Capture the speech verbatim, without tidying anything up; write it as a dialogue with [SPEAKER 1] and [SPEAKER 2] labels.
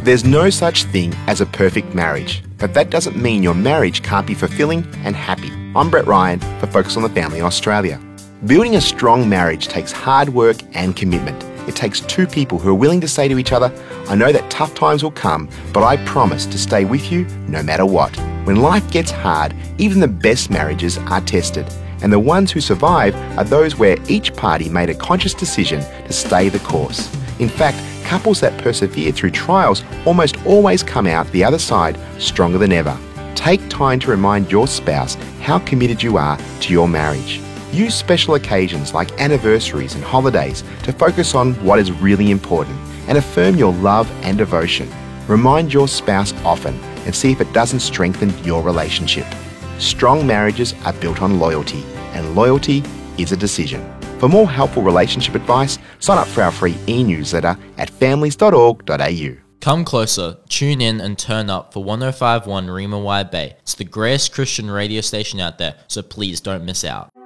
[SPEAKER 1] There's no such thing as a perfect marriage, but that doesn't mean your marriage can't be fulfilling and happy. I'm Brett Ryan for Focus on the Family Australia. Building a strong marriage takes hard work and commitment. It takes two people who are willing to say to each other, I know that tough times will come, but I promise to stay with you no matter what. When life gets hard, even the best marriages are tested. And the ones who survive are those where each party made a conscious decision to stay the course. In fact, couples that persevere through trials almost always come out the other side stronger than ever. Take time to remind your spouse how committed you are to your marriage. Use special occasions like anniversaries and holidays to focus on what is really important and affirm your love and devotion. Remind your spouse often and see if it doesn't strengthen your relationship. Strong marriages are built on loyalty, and loyalty is a decision. For more helpful relationship advice, sign up for our free e-newsletter at families dot org dot a u.
[SPEAKER 2] Come closer, tune in and turn up for one oh five point one Rima Wide Bay. It's the greatest Christian radio station out there, so please don't miss out.